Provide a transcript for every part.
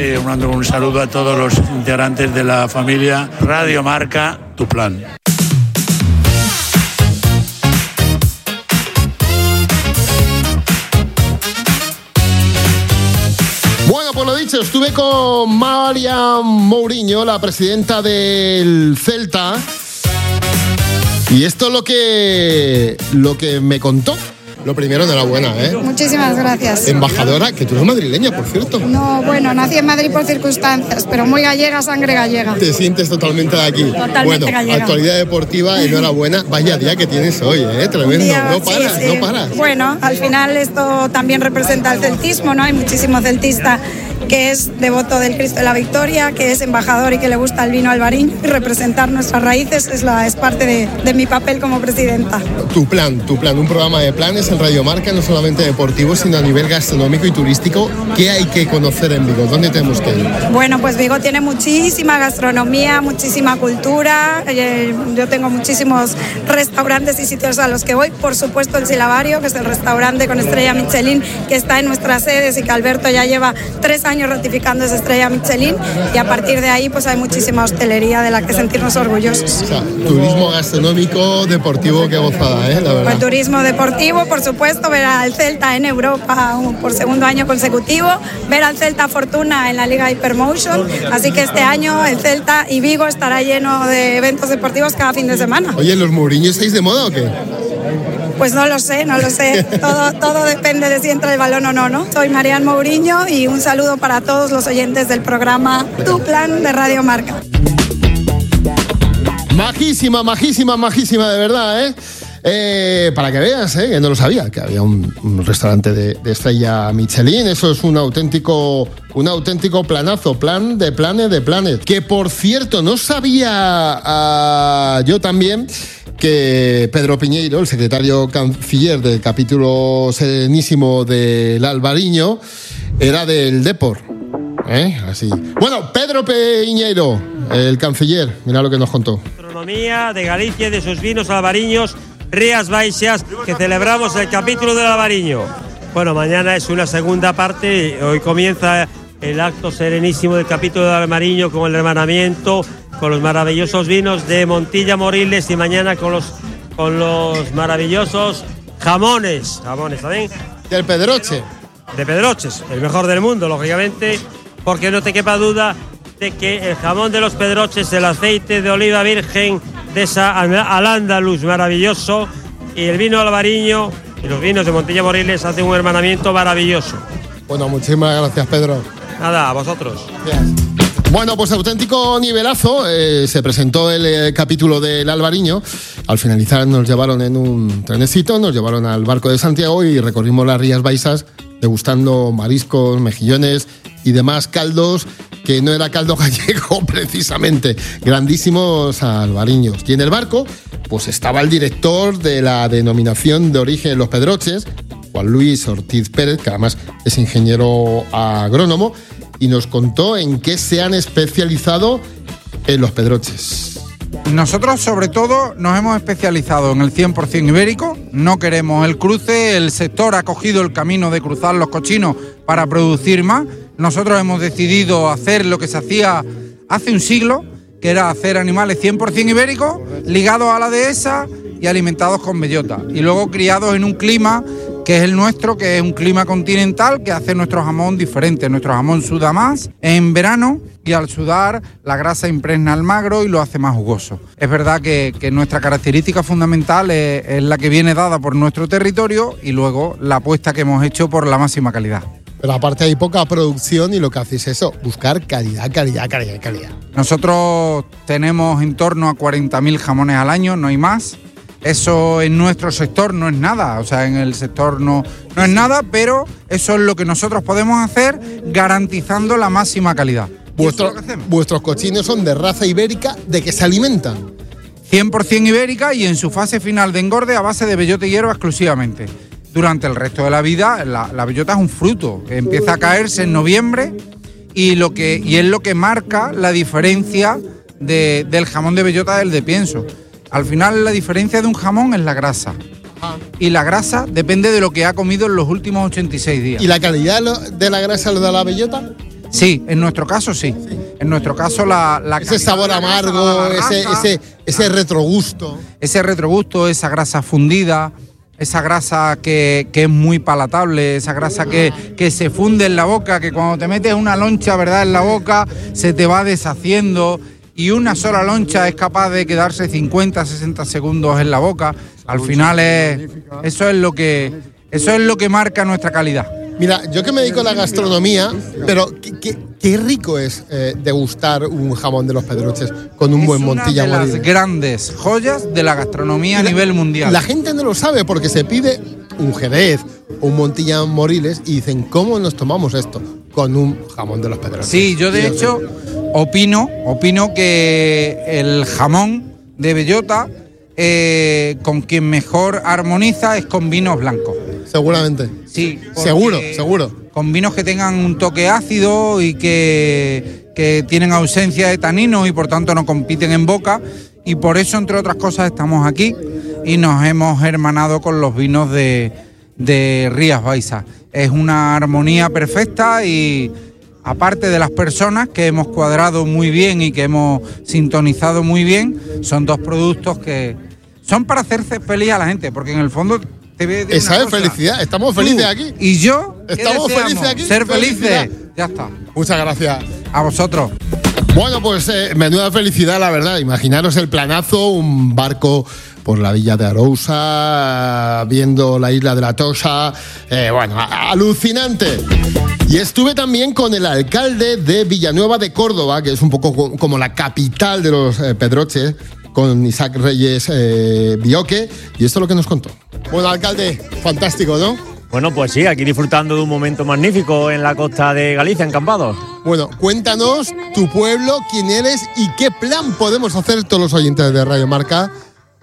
Mando un saludo a todos los integrantes de la familia Radio Marca, tu plan. Bueno, pues lo dicho, estuve con Marian Mourinho, la presidenta del Celta, y esto es lo que me contó. Lo primero, enhorabuena, ¿eh? Muchísimas gracias. Embajadora, que tú eres madrileña, por cierto. No, bueno, nací en Madrid por circunstancias, pero muy gallega, sangre gallega. Te sientes totalmente de aquí. Totalmente gallega. Actualidad deportiva, enhorabuena. Vaya día que tienes hoy, ¿eh? Tremendo. Día, no paras, sí. No paras. Bueno, al final esto también representa el celtismo, ¿no? Hay muchísimo celtista que es devoto del Cristo de la Victoria, que es embajador y que le gusta el vino albariño, y representar nuestras raíces es parte de mi papel como presidenta. Tu plan, un programa de planes en Radio Marca, no solamente deportivo, sino a nivel gastronómico y turístico. ¿Qué hay que conocer en Vigo? ¿Dónde tenemos que ir? Bueno, pues Vigo tiene muchísima gastronomía, muchísima cultura. Yo tengo muchísimos restaurantes y sitios a los que voy. Por supuesto, el Silabario, que es el restaurante con estrella Michelin, que está en nuestras sedes y que Alberto ya lleva 3 años ratificando esa estrella Michelin, y a partir de ahí pues hay muchísima hostelería de la que sentirnos orgullosos. O sea, turismo gastronómico, deportivo, qué gozada, la verdad. Pues turismo deportivo, por supuesto, ver al Celta en Europa por segundo año consecutivo, ver al Celta Fortuna en la Liga Hypermotion, así que este año el Celta y Vigo estará lleno de eventos deportivos cada fin de semana. Oye, ¿los Mourinho estáis de moda o qué? Pues no lo sé. Todo depende de si entra el balón o no, ¿no? Soy Marian Mourinho y un saludo para todos los oyentes del programa Tu Plan de Radio Marca. Majísima, de verdad, para que veas, que no lo sabía, que había un restaurante de estrella Michelin. Eso es un auténtico planazo, plan de planes. Que, por cierto, no sabía yo también que Pedro Piñeiro, el secretario canciller del capítulo serenísimo del Albariño, era del Depor. Así. Bueno, Pedro Piñeiro, el canciller, mira lo que nos contó. Gastronomía de Galicia y de sus vinos albariños, Rías Baixas, que celebramos el capítulo del Albariño. Bueno, mañana es una segunda parte, hoy comienza el acto serenísimo del capítulo del Albariño con el hermanamiento, con los maravillosos vinos de Montilla Moriles, y mañana con los maravillosos jamones también. Del Pedroche. De Pedroches, el mejor del mundo, lógicamente, porque no te quepa duda de que el jamón de los Pedroches, el aceite de oliva virgen de esa al-Ándalus maravilloso, y el vino albariño y los vinos de Montilla Moriles hacen un hermanamiento maravilloso. Bueno, muchísimas gracias, Pedro. Nada, a vosotros. Gracias. Bueno, pues auténtico nivelazo. Se presentó el capítulo del Albariño. Al finalizar nos llevaron en un trenecito, nos llevaron al Barco de Santiago y recorrimos las Rías Baixas degustando mariscos, mejillones y demás caldos, que no era caldo gallego precisamente, grandísimos albariños. Y en el barco pues estaba el director de la denominación de origen Los Pedroches, Juan Luis Ortiz Pérez, que además es ingeniero agrónomo, y nos contó en qué se han especializado en Los Pedroches. Nosotros, sobre todo, nos hemos especializado en el 100% ibérico. No queremos el cruce. El sector ha cogido el camino de cruzar los cochinos para producir más. Nosotros hemos decidido hacer lo que se hacía hace un siglo, que era hacer animales 100% ibéricos, ligados a la dehesa y alimentados con bellota. Y luego criados en un clima que es el nuestro, que es un clima continental, que hace nuestro jamón diferente. Nuestro jamón suda más en verano y al sudar la grasa impregna el magro y lo hace más jugoso. Es verdad que nuestra característica fundamental es la que viene dada por nuestro territorio y luego la apuesta que hemos hecho por la máxima calidad. Pero aparte hay poca producción y lo que hacéis es eso, buscar calidad. Nosotros tenemos en torno a 40.000 jamones al año, no hay más. Eso en nuestro sector no es nada, o sea, en el sector no es nada, pero eso es lo que nosotros podemos hacer garantizando la máxima calidad. Vuestros cochinos son de raza ibérica, ¿de qué se alimentan? 100% ibérica y en su fase final de engorde a base de bellota y hierba exclusivamente. Durante el resto de la vida, la bellota es un fruto que empieza a caerse en noviembre y es lo que marca la diferencia del jamón de bellota del de pienso. Al final la diferencia de un jamón es la grasa. Y la grasa depende de lo que ha comido en los últimos 86 días. ¿Y la calidad de la grasa lo da la bellota? Sí, en nuestro caso sí. En nuestro caso ese sabor amargo, ese retrogusto. Ese retrogusto, esa grasa fundida, esa grasa que es muy palatable, esa grasa que se funde en la boca, que cuando te metes una loncha, ¿verdad?, en la boca, se te va deshaciendo, y una sola loncha es capaz de quedarse 50, 60 segundos en la boca. Al final eso es lo que marca nuestra calidad. Mira, yo que me dedico a la gastronomía, pero qué rico es degustar un jamón de los Pedroches con un buen Montilla Moriles. Es una de las grandes joyas de la gastronomía a nivel mundial. La gente no lo sabe porque se pide un Jerez o un Montilla Moriles y dicen, ¿cómo nos tomamos esto? Con un jamón de los Pedroches. Sí, yo de hecho opino que el jamón de bellota con quien mejor armoniza es con vinos blancos. Seguramente. Sí. Seguro. Con vinos que tengan un toque ácido y que tienen ausencia de tanino y por tanto no compiten en boca. Y por eso, entre otras cosas, estamos aquí y nos hemos hermanado con los vinos de Rías Baixas. Es una armonía perfecta y, aparte de las personas que hemos cuadrado muy bien y que hemos sintonizado muy bien, son dos productos que son para hacerse feliz a la gente, porque en el fondo te ve de esa es felicidad, estamos felices aquí. Y yo, estamos felices aquí. Ser felices, ya está. Muchas gracias. A vosotros. Bueno, pues menuda felicidad, la verdad. Imaginaros el planazo, un barco por la villa de Arousa, viendo la isla de la Tosa. Bueno, alucinante. Y estuve también con el alcalde de Villanueva de Córdoba, que es un poco como la capital de los Pedroches, con Isaac Reyes Bioque, y esto es lo que nos contó. Bueno, alcalde, fantástico, ¿no? Bueno, pues sí, aquí disfrutando de un momento magnífico en la costa de Galicia, en Cambados. Bueno, cuéntanos tu pueblo, quién eres y qué plan podemos hacer todos los oyentes de Radio Marca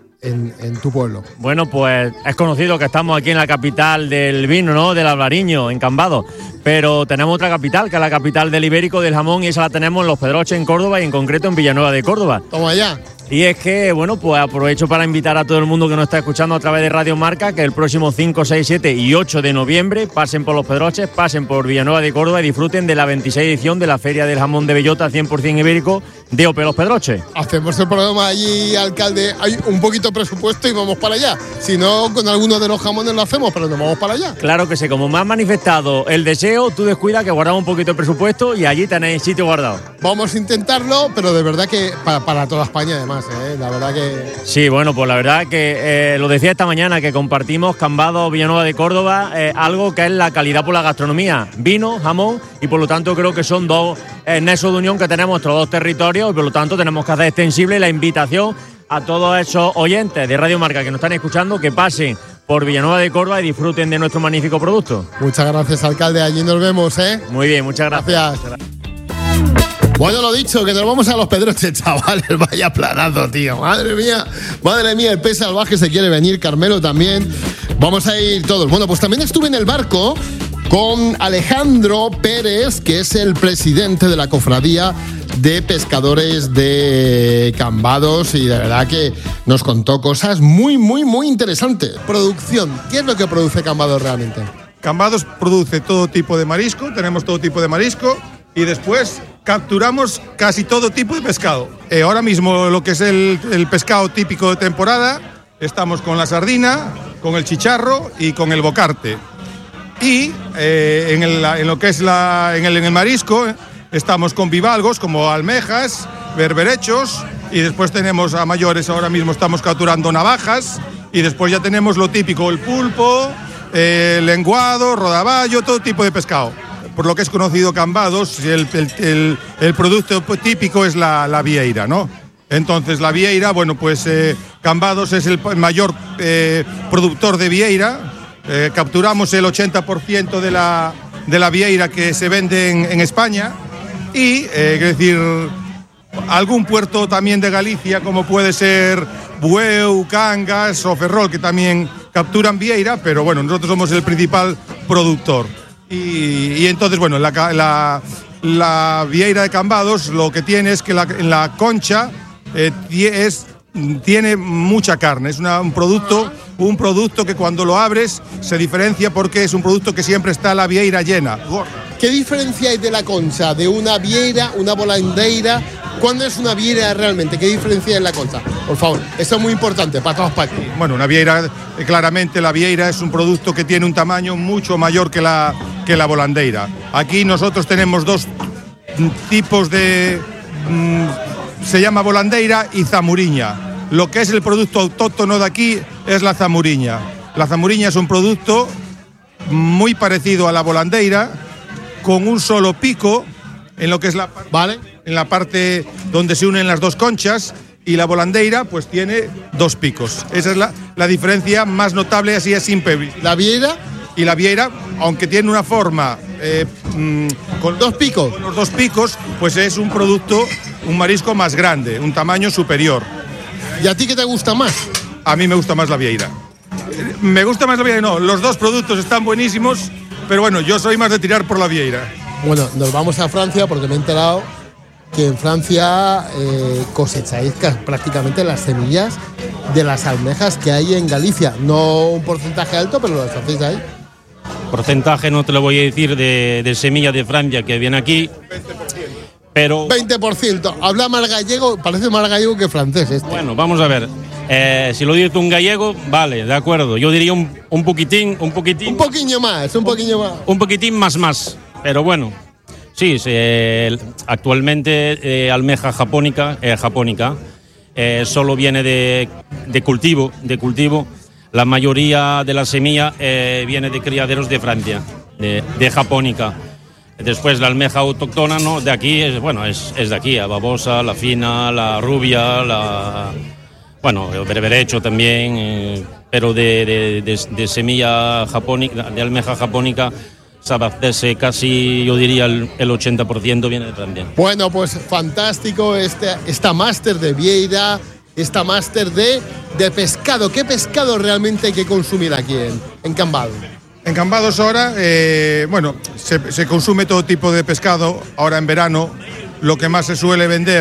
en tu pueblo. Bueno, pues es conocido que estamos aquí en la capital del vino, ¿no?, del Albariño, en Cambados. Pero tenemos otra capital, que es la capital del ibérico, del jamón, y esa la tenemos en Los Pedroches, en Córdoba, y en concreto en Villanueva de Córdoba. Toma allá. Y es que, bueno, pues aprovecho para invitar a todo el mundo que nos está escuchando a través de Radio Marca que el próximo 5, 6, 7 y 8 de noviembre pasen por Los Pedroches, pasen por Villanueva de Córdoba y disfruten de la 26 edición de la Feria del Jamón de Bellota 100% ibérico de OPE Los Pedroches. Hacemos el programa allí, alcalde, hay un poquito de presupuesto y vamos para allá. Si no, con alguno de los jamones lo hacemos, pero nos vamos para allá. Claro que sí, como me has manifestado el deseo, tú descuida que guardamos un poquito de presupuesto y allí tenéis sitio guardado. Vamos a intentarlo, pero de verdad que para toda España además, la verdad que... Sí, bueno, pues la verdad que lo decía esta mañana, que compartimos Cambados, Villanueva de Córdoba, algo que es la calidad por la gastronomía, vino, jamón, y por lo tanto creo que son dos nexos de unión que tenemos nuestros dos territorios, y por lo tanto tenemos que hacer extensible la invitación a todos esos oyentes de Radio Marca que nos están escuchando, que pasen por Villanueva de Córdoba y disfruten de nuestro magnífico producto. Muchas gracias, alcalde, allí nos vemos, Muy bien, muchas gracias. Bueno, lo dicho, que nos vamos a Los Pedroches, chavales, vaya planazo, tío. Madre mía, el pez salvaje se quiere venir, Carmelo también. Vamos a ir todos. Bueno, pues también estuve en el barco con Alejandro Pérez, que es el presidente de la Cofradía de Pescadores de Cambados, y de verdad que nos contó cosas muy interesantes. Producción, ¿qué es lo que produce Cambados realmente? Cambados produce todo tipo de marisco, tenemos todo tipo de marisco, y después capturamos casi todo tipo de pescado. Ahora mismo lo que es el pescado típico de temporada, estamos con la sardina, con el chicharro y con el bocarte. Y en lo que es en el marisco estamos con bivalvos como almejas, berberechos, y después tenemos a mayores, ahora mismo estamos capturando navajas, y después ya tenemos lo típico, el pulpo, lenguado, rodaballo, todo tipo de pescado. Por lo que es conocido Cambados, el producto típico es la vieira, ¿no? Entonces la vieira, bueno, pues Cambados es el mayor productor de vieira. Capturamos el 80% de la vieira que se vende en España, y es decir, algún puerto también de Galicia, como puede ser Bueu, Cangas o Ferrol, que también capturan vieira, pero bueno, nosotros somos el principal productor. Y entonces, bueno, la vieira de Cambados lo que tiene es que en la concha tiene mucha carne. Es un producto que cuando lo abres se diferencia porque es un producto que siempre está la vieira llena. ¿Qué diferencia hay de la concha? ¿De una vieira, una volandeira? ¿Cuándo es una vieira realmente? ¿Qué diferencia hay en la concha? Por favor, eso es muy importante para todos partes. Bueno, una vieira, claramente la vieira es un producto que tiene un tamaño mucho mayor que la volandeira. Aquí nosotros tenemos dos tipos de... se llama volandeira y zamuriña. Lo que es el producto autóctono de aquí es la zamuriña. La zamuriña es un producto muy parecido a la volandeira, con un solo pico en lo que es en la parte donde se unen las dos conchas, y la volandeira pues tiene dos picos. Esa es la diferencia más notable, así es simple. ¿La vieira? Y la vieira, aunque tiene una forma con dos picos, con los dos picos, pues es un producto, un marisco más grande, un tamaño superior. ¿Y a ti qué te gusta más? A mí me gusta más la vieira. Me gusta más la vieira, no, los dos productos están buenísimos, pero bueno, yo soy más de tirar por la vieira. Bueno, nos vamos a Francia porque me he enterado que en Francia cosecháis prácticamente las semillas de las almejas que hay en Galicia. No un porcentaje alto, pero las hacéis ahí. Porcentaje no te lo voy a decir de semilla de Francia que viene aquí, 20%. Pero 20%. Habla más gallego, parece más gallego que francés este. Bueno, vamos a ver. Si lo dice un gallego, vale, de acuerdo. Yo diría un poquitín. Un poquillo más. Un poquitín más. Pero bueno, sí, actualmente almeja japónica solo viene de cultivo. La mayoría de la semilla viene de criaderos de Francia, de japónica. Después la almeja autóctona, ¿no? De aquí es de aquí, la babosa, la fina, la rubia, el berberecho también, pero de semilla japónica, de almeja japónica, sabacese casi, yo diría, el 80% viene de Francia. Bueno, pues fantástico esta máster de vieira, esta máster de pescado. ¿Qué pescado realmente hay que consumir aquí en Cambados? En Cambados ahora, se consume todo tipo de pescado. Ahora en verano lo que más se suele vender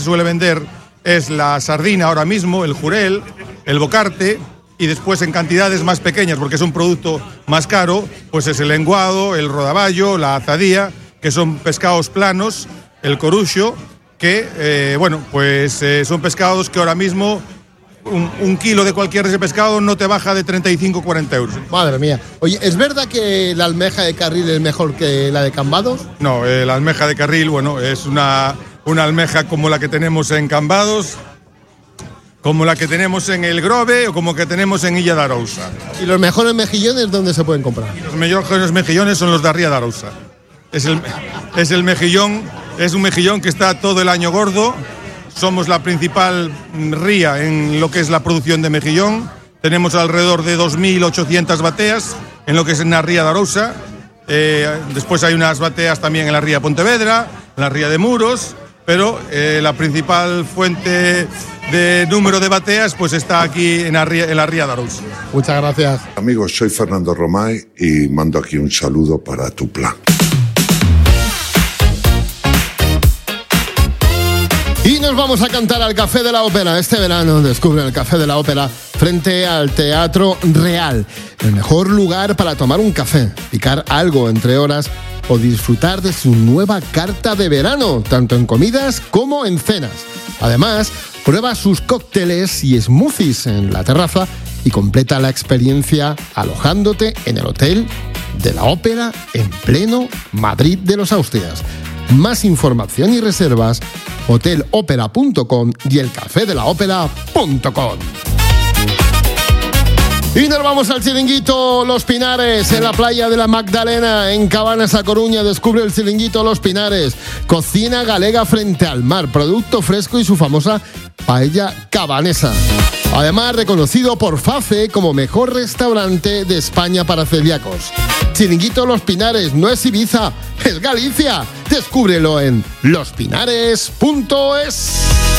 es la sardina ahora mismo, el jurel, el bocarte, y después en cantidades más pequeñas, porque es un producto más caro, pues es el lenguado, el rodaballo, la azadía, que son pescados planos, el corucho, que son pescados que ahora mismo un kilo de cualquier de ese pescado no te baja de 35 o 40 euros. Madre mía. Oye, ¿es verdad que la almeja de carril es mejor que la de Cambados? No, la almeja de carril, es una almeja como la que tenemos en Cambados, como la que tenemos en El Grove o como que tenemos en Illa de Arousa. ¿Y los mejores mejillones dónde se pueden comprar? Los mejores mejillones son los de Ría de Arousa. Es el mejillón, es un mejillón que está todo el año gordo. Somos la principal ría en lo que es la producción de mejillón. Tenemos alrededor de 2.800 bateas en lo que es en la Ría de Arousa. Después hay unas bateas también en la Ría de Pontevedra, en la Ría de Muros, pero la principal fuente de número de bateas pues está aquí en la Ría de Arousa. Muchas gracias. Amigos, soy Fernando Romay y mando aquí un saludo para tu plan. Y nos vamos a cantar al Café de la Ópera. Este verano descubren el Café de la Ópera frente al Teatro Real. El mejor lugar para tomar un café, picar algo entre horas o disfrutar de su nueva carta de verano, tanto en comidas como en cenas. Además, prueba sus cócteles y smoothies en la terraza y completa la experiencia alojándote en el Hotel de la Ópera en pleno Madrid de los Austrias. Más información y reservas, hotelopera.com y elcafedelaopera.com. Y nos vamos al chiringuito Los Pinares, en la playa de la Magdalena, en Cabanas, a Coruña. Descubre el chiringuito Los Pinares, cocina galega frente al mar, producto fresco y su famosa paella cabanesa. Además, reconocido por FAFE como mejor restaurante de España para celíacos. Chiringuito Los Pinares no es Ibiza, es Galicia. Descúbrelo en lospinares.es.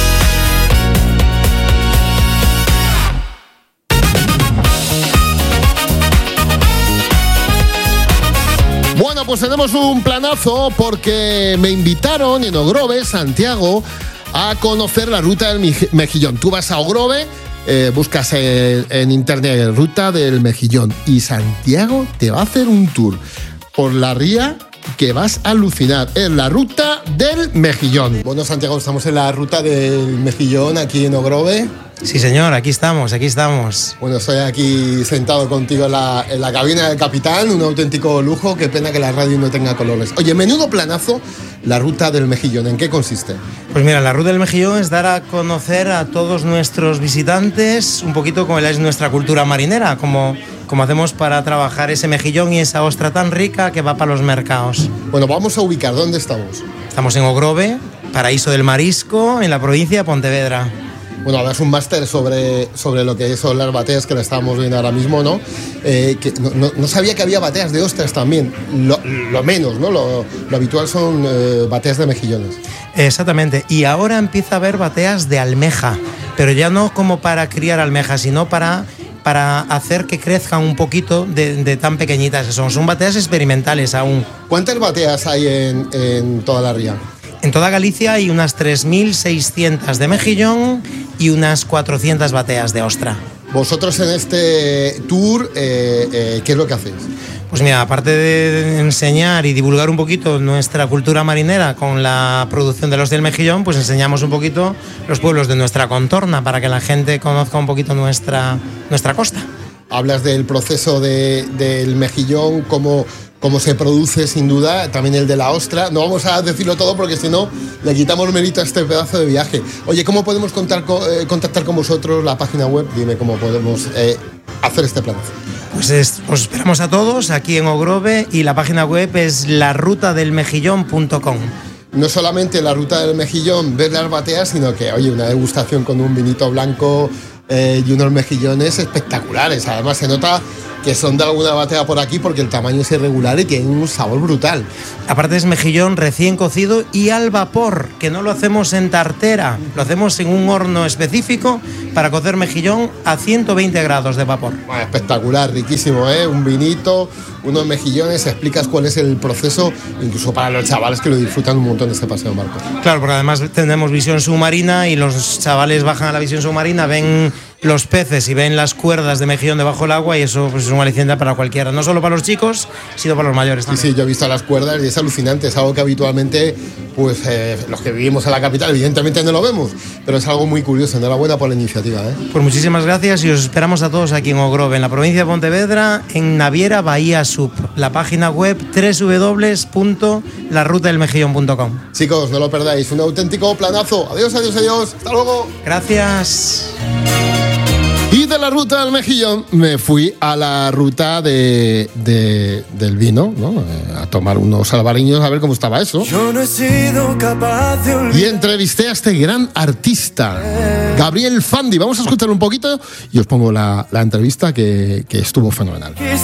Bueno, pues tenemos un planazo porque me invitaron en Ogrove, Santiago, a conocer la ruta del Mejillón. Tú vas a Ogrove, buscas en internet Ruta del Mejillón y Santiago te va a hacer un tour por la ría que vas a alucinar. Es la ruta del mejillón. Bueno, Santiago, estamos en la ruta del mejillón aquí en Ogrove. Sí, señor, aquí estamos. Bueno, estoy aquí sentado contigo en la cabina del capitán, un auténtico lujo, qué pena que la radio no tenga colores. Oye, menudo planazo, la ruta del mejillón, ¿en qué consiste? Pues mira, la ruta del mejillón es dar a conocer a todos nuestros visitantes un poquito cómo es nuestra cultura marinera, como hacemos para trabajar ese mejillón y esa ostra tan rica que va para los mercados. Bueno, vamos a ubicar, ¿dónde estamos? Estamos en Ogrove, paraíso del marisco, en la provincia de Pontevedra. Bueno, ahora es un máster sobre lo que son las bateas que la estábamos viendo ahora mismo, ¿no? Que no sabía que había bateas de ostras también, lo menos, ¿no? Lo habitual son bateas de mejillones. Exactamente, y ahora empieza a haber bateas de almeja, pero ya no como para criar almejas, sino para hacer que crezcan un poquito de tan pequeñitas que son. Son bateas experimentales aún. ¿Cuántas bateas hay en toda la ría? En toda Galicia hay unas 3.600 de mejillón y unas 400 bateas de ostra. Vosotros en este tour, ¿qué es lo que hacéis? Pues mira, aparte de enseñar y divulgar un poquito nuestra cultura marinera con la producción de los del mejillón, pues enseñamos un poquito los pueblos de nuestra contorna para que la gente conozca un poquito nuestra costa. Hablas del proceso del mejillón, cómo se produce, sin duda, también el de la ostra. No vamos a decirlo todo porque si no le quitamos mérito a este pedazo de viaje. Oye, ¿cómo podemos contactar con vosotros? La página web, dime cómo podemos hacer este plan. Pues os esperamos a todos aquí en Ogrove y la página web es larutadelmejillón.com. No solamente la ruta del mejillón, ver las bateas, sino que, oye, una degustación con un vinito blanco y unos mejillones espectaculares. Además se nota que son de alguna batea por aquí porque el tamaño es irregular y tiene un sabor brutal. Aparte es mejillón recién cocido y al vapor, que no lo hacemos en tartera, lo hacemos en un horno específico para cocer mejillón a 120 grados de vapor. Bueno, espectacular, riquísimo, ¿eh? Un vinito, unos mejillones, explicas cuál es el proceso, incluso para los chavales que lo disfrutan un montón de este paseo en barco. Claro, porque además tenemos visión submarina y los chavales bajan a la visión submarina, ven los peces y ven las cuerdas de mejillón debajo del agua y eso pues, es un aliciente para cualquiera, no solo para los chicos, sino para los mayores también. Sí, yo he visto las cuerdas y es alucinante, es algo que habitualmente pues los que vivimos en la capital evidentemente no lo vemos, pero es algo muy curioso. Enhorabuena por la iniciativa, ¿eh? Pues muchísimas gracias y os esperamos a todos aquí en Ogrove, en la provincia de Pontevedra, en Naviera Bahía Sub, la página web www.larutadelmejillón.com. Chicos, no lo perdáis, un auténtico planazo. Adiós, hasta luego. Gracias. Y de la ruta del mejillón me fui a la ruta del vino, ¿no? A tomar unos albariños a ver cómo estaba eso. Yo no he sido capaz de olvidar. Y entrevisté a este gran artista, Gabriel Fandi. Vamos a escuchar un poquito y os pongo la entrevista que estuvo fenomenal.